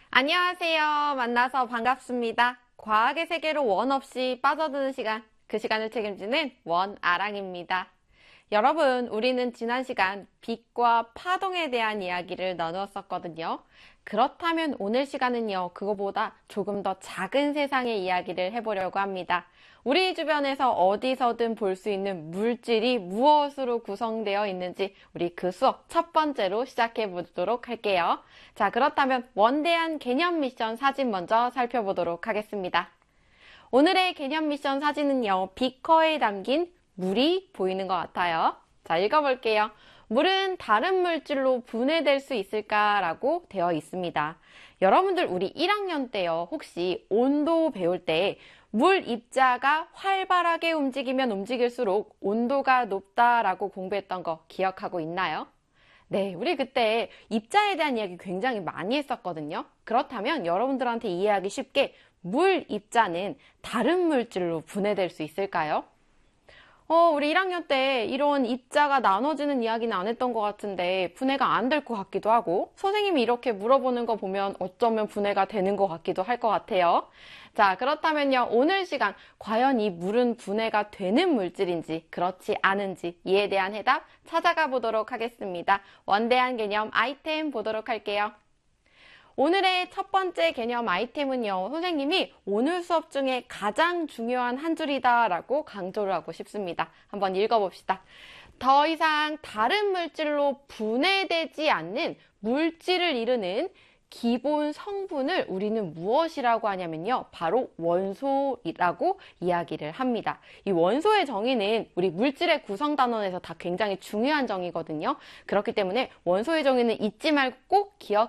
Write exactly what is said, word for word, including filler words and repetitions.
안녕하세요. 만나서 반갑습니다. 과학의 세계로 원 없이 빠져드는 시간, 그 시간을 책임지는 원아랑입니다. 여러분, 우리는 지난 시간 빛과 파동에 대한 이야기를 나누었었거든요. 그렇다면 오늘 시간은요, 그거보다 조금 더 작은 세상의 이야기를 해보려고 합니다. 우리 주변에서 어디서든 볼 수 있는 물질이 무엇으로 구성되어 있는지 우리 그 수업 첫 번째로 시작해 보도록 할게요. 자, 그렇다면 원대한 개념 미션 사진 먼저 살펴보도록 하겠습니다. 오늘의 개념 미션 사진은요, 비커에 담긴 물이 보이는 것 같아요. 자, 읽어볼게요. 물은 다른 물질로 분해될 수 있을까라고 되어 있습니다. 여러분들 우리 일 학년 때요, 혹시 온도 배울 때 물 입자가 활발하게 움직이면 움직일수록 온도가 높다라고 공부했던 거 기억하고 있나요? 네, 우리 그때 입자에 대한 이야기 굉장히 많이 했었거든요. 그렇다면 여러분들한테 이해하기 쉽게 물 입자는 다른 물질로 분해될 수 있을까요? 어, 우리 일 학년 때 이런 입자가 나눠지는 이야기는 안 했던 것 같은데 분해가 안 될 것 같기도 하고 선생님이 이렇게 물어보는 거 보면 어쩌면 분해가 되는 것 같기도 할 것 같아요. 자, 그렇다면요, 오늘 시간 과연 이 물은 분해가 되는 물질인지 그렇지 않은지 이에 대한 해답 찾아가 보도록 하겠습니다. 원대한 개념 아이템 보도록 할게요. 오늘의 첫 번째 개념 아이템은요, 선생님이 오늘 수업 중에 가장 중요한 한 줄이다 라고 강조를 하고 싶습니다. 한번 읽어봅시다. 더 이상 다른 물질로 분해되지 않는 물질을 이루는 기본 성분을 우리는 무엇이라고 하냐면요, 바로 원소라고 이야기를 합니다. 이 원소의 정의는 우리 물질의 구성 단원에서 다 굉장히 중요한 정의거든요. 그렇기 때문에 원소의 정의는 잊지 말고 꼭